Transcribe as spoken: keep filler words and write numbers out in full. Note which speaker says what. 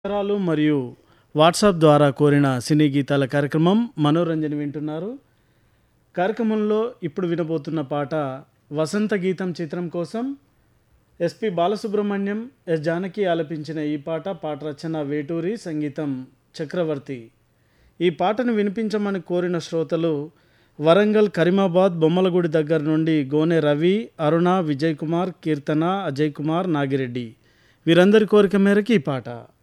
Speaker 1: ఉత్తరాలు మరియు వాట్సాప్ ద్వారా కోరిన సినీ గీతాల కార్యక్రమం మనోరంజన వింటున్నారు. కార్యక్రమంలో ఇప్పుడు వినబోతున్న పాట వసంత గీతం చిత్రం కోసం ఎస్పి బాలసుబ్రహ్మణ్యం, ఎస్ జానకి ఆలపించిన ఈ పాట. పాట రచన వేటూరి, సంగీతం చక్రవర్తి. ఈ పాటను వినిపించమని కోరిన శ్రోతలు వరంగల్, కరీమాబాద్, బొమ్మలగుడి దగ్గర నుండి గోనె రవి, అరుణ, విజయ్ కుమార్, కీర్తన, అజయ్ కుమార్, నాగిరెడ్డి. వీరందరి కోరిక మేరకు ఈ పాట.